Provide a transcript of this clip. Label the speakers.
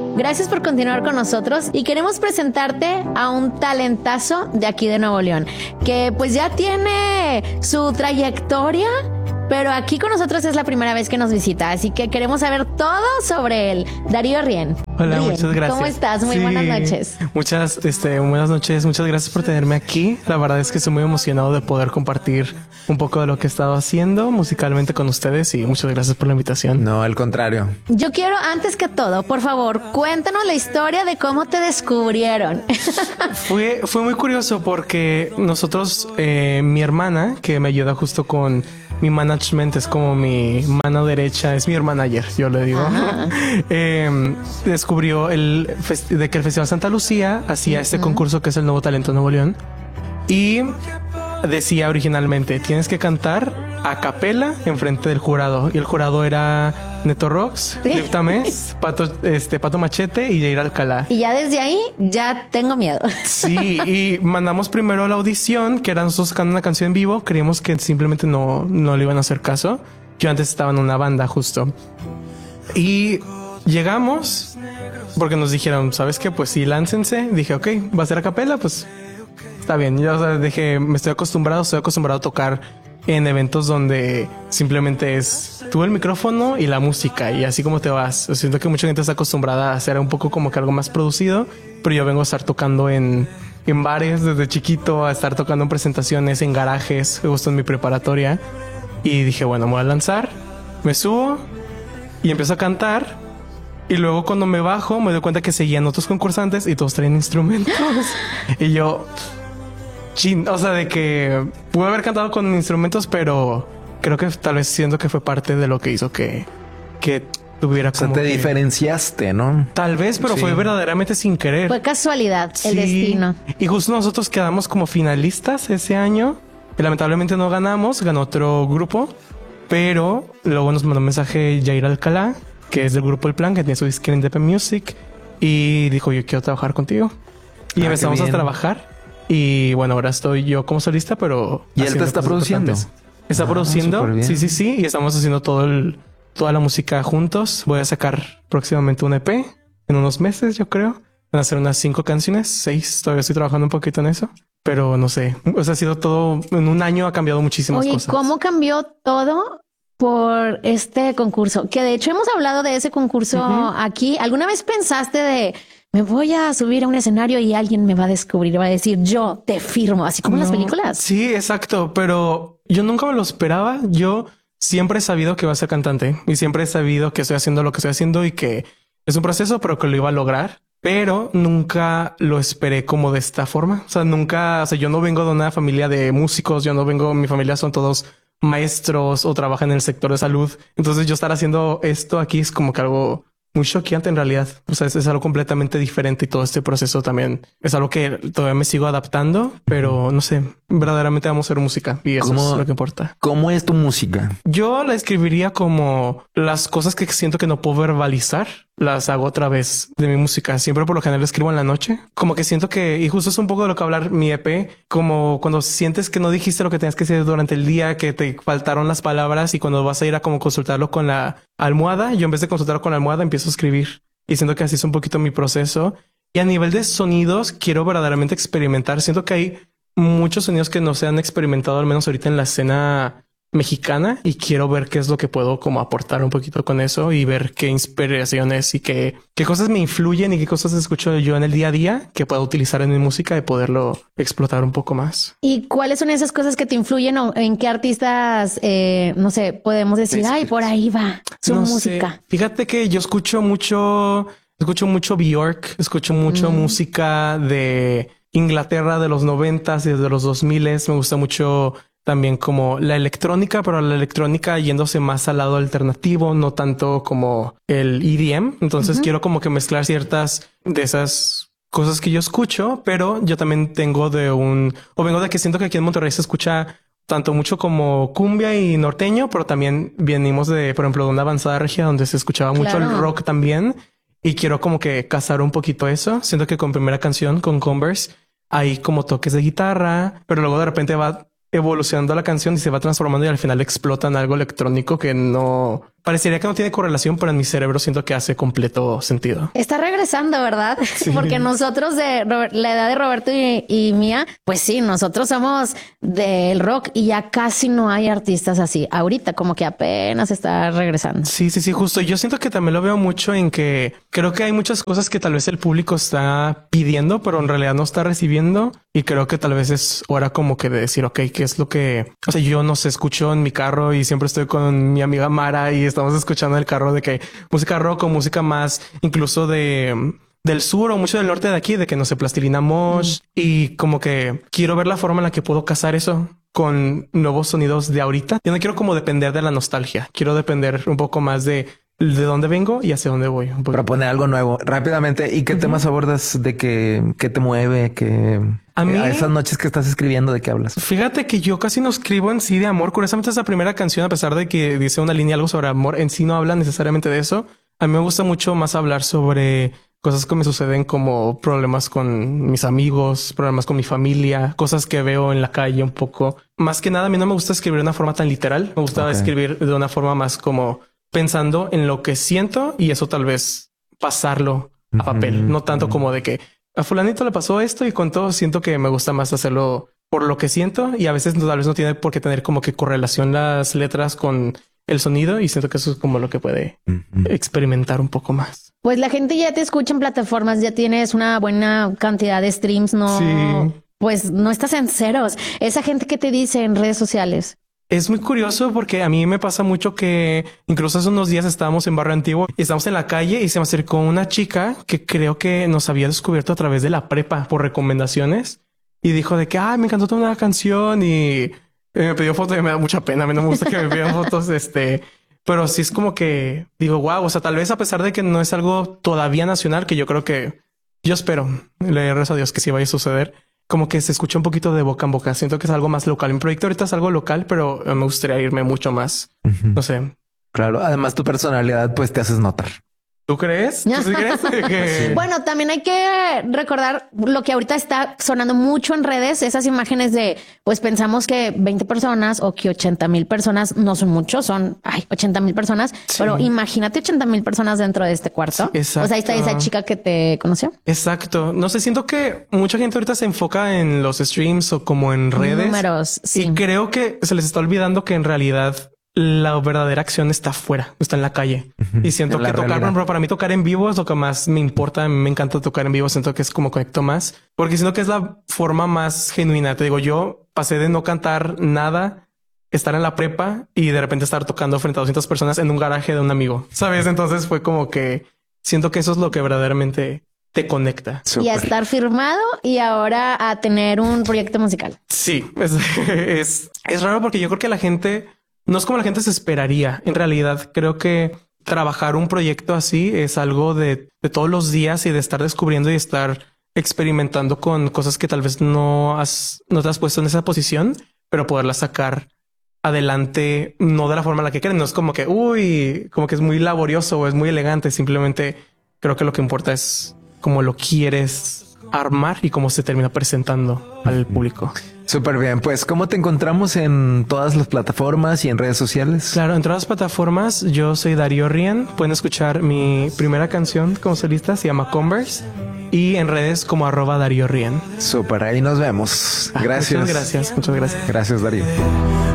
Speaker 1: Gracias por continuar con nosotros y queremos presentarte a un talentazo de aquí de Nuevo León, que pues ya tiene su trayectoria, pero aquí con nosotros es la primera vez que nos visita, así que queremos saber todo sobre él. Darío Rien.
Speaker 2: Hola,
Speaker 1: Rien,
Speaker 2: muchas gracias.
Speaker 1: ¿Cómo estás? Muy buenas noches.
Speaker 2: Buenas noches. Muchas gracias por tenerme aquí. La verdad es que estoy muy emocionado de poder compartir un poco de lo que he estado haciendo musicalmente con ustedes y muchas gracias por la invitación.
Speaker 3: No, al contrario.
Speaker 1: Yo quiero, antes que todo, por favor, cuéntanos la historia de cómo te descubrieron.
Speaker 2: Fue muy curioso porque nosotros, mi hermana, que me ayuda justo con mi management, es como mi mano derecha, es mi manager, yo le digo. Descubrió de que el Festival Santa Lucía hacía este concurso que es el Nuevo Talento Nuevo León y decía originalmente tienes que cantar a capela enfrente del jurado, y el jurado era Neto Rocks, Cliff Tamés, Pato Machete y Jair Alcalá.
Speaker 1: Y ya desde ahí ya tengo miedo.
Speaker 2: Sí, y mandamos primero la audición, que era nosotros sacando una canción en vivo. Creíamos que simplemente no le iban a hacer caso. Yo antes estaba en una banda justo y llegamos porque nos dijeron, ¿sabes qué? Pues sí, láncense. Dije, ok, va a ser a capela, pues está bien. Yo, o sea, dije, estoy acostumbrado a tocar en eventos donde simplemente es tú el micrófono y la música y así como te vas. Siento que mucha gente está acostumbrada a hacer un poco como que algo más producido, pero yo vengo a estar tocando en bares desde chiquito, a estar tocando en presentaciones, en garajes, justo en mi preparatoria. Y dije, bueno, me voy a lanzar, me subo y empiezo a cantar. Y luego cuando me bajo me doy cuenta que seguían otros concursantes y todos traen instrumentos. Y yo, o sea, de que pude haber cantado con instrumentos, pero creo que tal vez siento que fue parte de lo que hizo que tuviera como...
Speaker 3: O sea, te diferenciaste, ¿no?
Speaker 2: Tal vez, pero
Speaker 3: sí,
Speaker 2: fue verdaderamente sin querer.
Speaker 1: Fue casualidad, el destino.
Speaker 2: Y justo nosotros quedamos como finalistas ese año. Y lamentablemente no ganamos, ganó otro grupo. Pero luego nos mandó un mensaje Jair Alcalá, que es del grupo El Plan, que tiene su disquera Independent Music. Y dijo, yo quiero trabajar contigo. Y empezamos a trabajar. Y bueno, ahora estoy yo como solista, pero...
Speaker 3: ¿Y él te está produciendo?
Speaker 2: Está produciendo, sí. Y estamos haciendo toda la música juntos. Voy a sacar próximamente un EP en unos meses, yo creo. Van a ser unas 5 canciones, 6. Todavía estoy trabajando un poquito en eso. Pero no sé, o sea, ha sido todo... En un año ha cambiado muchísimas cosas.
Speaker 1: Oye, ¿cómo cambió todo por este concurso? Que de hecho hemos hablado de ese concurso aquí. ¿Alguna vez pensaste de... me voy a subir a un escenario y alguien me va a descubrir, va a decir yo te firmo, así como en las películas?
Speaker 2: Sí, exacto. Pero yo nunca me lo esperaba. Yo siempre he sabido que iba a ser cantante y siempre he sabido que estoy haciendo lo que estoy haciendo y que es un proceso, pero que lo iba a lograr. Pero nunca lo esperé como de esta forma. O sea, yo no vengo de una familia de músicos. Mi familia son todos maestros o trabajan en el sector de salud. Entonces yo estar haciendo esto aquí es como que algo muy choqueante en realidad. O sea, es algo completamente diferente y todo este proceso también es algo que todavía me sigo adaptando, pero no sé, verdaderamente vamos a hacer música y eso es lo que importa.
Speaker 3: ¿Cómo es tu música?
Speaker 2: Yo la escribiría como las cosas que siento que no puedo verbalizar, las hago a través de mi música. Siempre por lo general escribo en la noche. Como que siento que, y justo es un poco de lo que hablar mi EP, como cuando sientes que no dijiste lo que tenías que decir durante el día, que te faltaron las palabras y cuando vas a ir a como consultarlo con la almohada, yo en vez de consultarlo con la almohada empiezo a escribir y siento que así es un poquito mi proceso. Y a nivel de sonidos quiero verdaderamente experimentar. Siento que hay muchos sonidos que no se han experimentado, al menos ahorita en la escena mexicana, y quiero ver qué es lo que puedo como aportar un poquito con eso y ver qué inspiraciones y qué cosas me influyen y qué cosas escucho yo en el día a día que puedo utilizar en mi música y poderlo explotar un poco más.
Speaker 1: ¿Y cuáles son esas cosas que te influyen o en qué artistas, no sé, podemos decir, ay, por ahí va su música?
Speaker 2: Sé. Fíjate que yo escucho mucho Björk, escucho mucho música de Inglaterra de los 90s y de los 2000s. Me gusta mucho también como la electrónica, pero la electrónica yéndose más al lado alternativo, no tanto como el EDM. Entonces quiero como que mezclar ciertas de esas cosas que yo escucho, pero yo también vengo de que siento que aquí en Monterrey se escucha tanto mucho como cumbia y norteño, pero también venimos de, por ejemplo, de una avanzada regia donde se escuchaba mucho el rock también. Y quiero como que casar un poquito eso. Siento que con primera canción, con Converse, hay como toques de guitarra, pero luego de repente va evolucionando la canción y se va transformando y al final explota en algo electrónico que no parecería que no tiene correlación, pero en mi cerebro siento que hace completo sentido.
Speaker 1: Está regresando, ¿verdad?
Speaker 2: Sí.
Speaker 1: Porque nosotros la edad de Roberto y mía, pues sí, nosotros somos del rock y ya casi no hay artistas así. Ahorita como que apenas está regresando.
Speaker 2: Sí, justo. Yo siento que también lo veo mucho en que creo que hay muchas cosas que tal vez el público está pidiendo, pero en realidad no está recibiendo. Y creo que tal vez es hora como que de decir, ok, ¿qué es lo que... O sea, yo no sé, escucho en mi carro y siempre estoy con mi amiga Mara y estamos escuchando en el carro de que música rock o música más incluso del sur o mucho del norte de aquí, de que no sé, Plastilina Mosh. Y como que quiero ver la forma en la que puedo casar eso con nuevos sonidos de ahorita. Yo no quiero como depender de la nostalgia. Quiero depender un poco más de dónde vengo y hacia dónde voy.
Speaker 3: Proponer algo nuevo rápidamente. ¿Y qué temas abordas? ¿De qué te mueve? A mí, esas noches que estás escribiendo, ¿de qué hablas?
Speaker 2: Fíjate que yo casi no escribo en sí de amor. Curiosamente, esa primera canción, a pesar de que dice una línea algo sobre amor, en sí no habla necesariamente de eso. A mí me gusta mucho más hablar sobre cosas que me suceden, como problemas con mis amigos, problemas con mi familia, cosas que veo en la calle un poco. Más que nada, a mí no me gusta escribir de una forma tan literal. Me gusta escribir de una forma más como pensando en lo que siento y eso tal vez pasarlo a papel. No tanto como de que a fulanito le pasó esto y con todo siento que me gusta más hacerlo por lo que siento y a veces tal vez no tiene por qué tener como que correlación las letras con el sonido y siento que eso es como lo que puede experimentar un poco más.
Speaker 1: Pues la gente ya te escucha en plataformas, ya tienes una buena cantidad de streams, ¿no?
Speaker 2: Sí.
Speaker 1: Pues no estás en ceros. Esa gente que te dice en redes sociales.
Speaker 2: Es muy curioso porque a mí me pasa mucho que incluso hace unos días estábamos en Barrio Antiguo y estábamos en la calle y se me acercó una chica que creo que nos había descubierto a través de la prepa por recomendaciones y dijo de que me encantó toda una canción y me pidió fotos y me da mucha pena. A mí no me gusta que me pidan fotos, pero sí es como que digo, wow, o sea, tal vez a pesar de que no es algo todavía nacional, que yo creo que yo espero, le rezo a Dios que sí vaya a suceder. Como que se escucha un poquito de boca en boca. Siento que es algo más local. Mi proyecto ahorita es algo local, pero me gustaría irme mucho más. No sé.
Speaker 3: Claro. Además, tu personalidad, pues te haces notar.
Speaker 2: ¿Tú crees? ¿Tú sí crees que...
Speaker 1: Bueno, también hay que recordar lo que ahorita está sonando mucho en redes, esas imágenes de, pues pensamos que 20 personas o que 80,000 personas no son muchos, son 80,000 personas, pero imagínate 80,000 personas dentro de este cuarto.
Speaker 2: Sí, exacto.
Speaker 1: O sea, ahí está esa chica que te conoció.
Speaker 2: Exacto. No sé, siento que mucha gente ahorita se enfoca en los streams o como en redes.
Speaker 1: Números, sí.
Speaker 2: Y creo que se les está olvidando que en realidad la verdadera acción está afuera, está en la calle. Y siento que tocar, por ejemplo, para mí tocar en vivo es lo que más me importa. Me encanta tocar en vivo. Siento que es como conecto más, porque siento que es la forma más genuina. Te digo, yo pasé de no cantar nada, estar en la prepa y de repente estar tocando frente a 200 personas en un garaje de un amigo, ¿sabes? Entonces fue como que siento que eso es lo que verdaderamente te conecta.
Speaker 1: Y a estar firmado y ahora a tener un proyecto musical.
Speaker 2: Sí, es raro porque yo creo que la gente... No es como la gente se esperaría. En realidad, creo que trabajar un proyecto así es algo de todos los días y de estar descubriendo y estar experimentando con cosas que tal vez no te has puesto en esa posición, pero poderlas sacar adelante, no de la forma en la que quieren. No es como que, como que es muy laborioso o es muy elegante. Simplemente creo que lo que importa es cómo lo quieres armar y cómo se termina presentando al público.
Speaker 3: Súper bien. Pues, ¿cómo te encontramos en todas las plataformas y en redes sociales?
Speaker 2: Claro, en todas las plataformas. Yo soy Darío Rien. Pueden escuchar mi primera canción como solista, se llama Converse. Y en redes como @Darío Rien.
Speaker 3: Súper, ahí nos vemos. Gracias.
Speaker 2: Muchas gracias.
Speaker 3: Gracias, Darío.